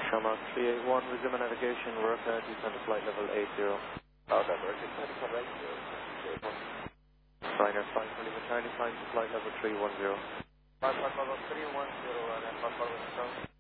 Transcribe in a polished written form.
Shamrock 381, resume navigation, work descend to flight level 80. Oh, that works. Descend to flight level 80. Ryanair 520, Charlie, climb to flight level 310. Flight level 310, and then flight level